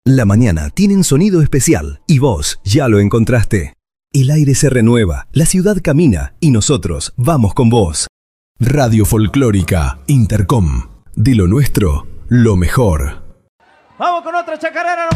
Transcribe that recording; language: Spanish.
La mañana tiene un sonido especial y vos ya lo encontraste. El aire se renueva, la ciudad camina y nosotros vamos con vos. Radio Folclórica Intercom. De lo nuestro, lo mejor. Vamos con otra chacarera.